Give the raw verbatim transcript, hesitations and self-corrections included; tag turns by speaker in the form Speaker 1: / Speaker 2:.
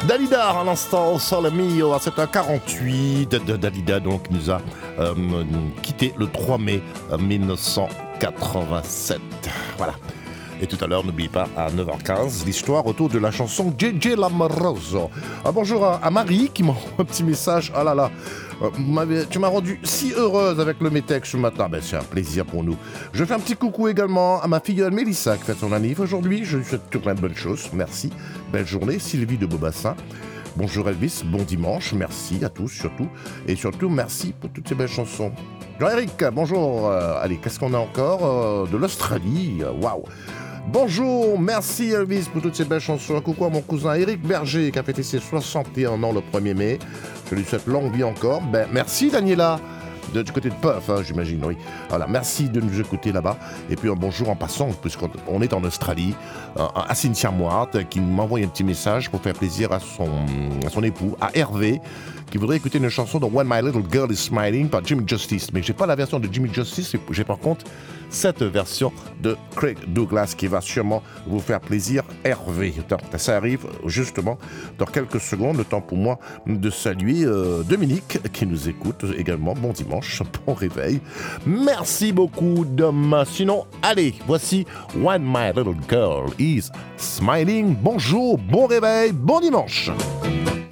Speaker 1: Dalida à l'instant, Sole Mio à sept heures quarante-huit. Dalida donc nous a euh, quitté le trois mai mille neuf cent quatre-vingt-sept. Voilà. Et tout à l'heure, n'oubliez pas, à neuf heures quinze, l'histoire autour de la chanson J J Lamoroso. Ah, bonjour à, à Marie qui m'envoie un petit message. Ah là là, euh, tu m'as rendu si heureuse avec le Métex ce matin. Ben, c'est un plaisir pour nous. Je fais un petit coucou également à ma filleule Mélissa qui fête son anniversaire aujourd'hui. Je lui souhaite tout plein de bonnes choses. Merci. Belle journée. Sylvie de Beaubassin. Bonjour Elvis, bon dimanche. Merci à tous surtout. Et surtout, merci pour toutes ces belles chansons. Jean-Éric, bonjour. Euh, allez, qu'est-ce qu'on a encore euh, de l'Australie. Waouh. Bonjour, merci Elvis pour toutes ces belles chansons. Un coucou à mon cousin Éric Berger qui a fêté ses soixante et un ans le premier mai. Je lui souhaite longue vie encore. Ben, merci Daniela, de, du côté de Perth, hein, j'imagine, oui. Voilà, merci de nous écouter là-bas. Et puis un bonjour en passant, puisqu'on est en Australie, à Cynthia Moart qui m'envoie un petit message pour faire plaisir à son, à son époux, à Hervé, qui voudrait écouter une chanson de When My Little Girl Is Smiling par Jimmy Justice. Mais j'ai pas la version de Jimmy Justice, j'ai par contre cette version de Craig Douglas qui va sûrement vous faire plaisir, Hervé. Ça arrive justement dans quelques secondes, le temps pour moi de saluer euh, Dominique qui nous écoute également. Bon dimanche, bon réveil. Merci beaucoup Dom. Sinon, allez, voici When My Little Girl Is Smiling. Bonjour, bon réveil, bon dimanche.